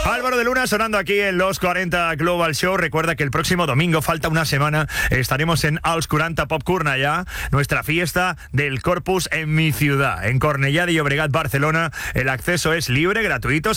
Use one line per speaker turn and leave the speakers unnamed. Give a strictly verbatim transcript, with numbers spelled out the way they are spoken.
Álvaro de Luna sonando aquí en los cuarenta Global Show. Recuerda que el próximo domingo, falta una semana, estaremos en Els cuarenta Pop Cornellà, nuestra fiesta del Corpus en mi ciudad, en Cornellà de Llobregat, Barcelona. El acceso es libre, gratuito.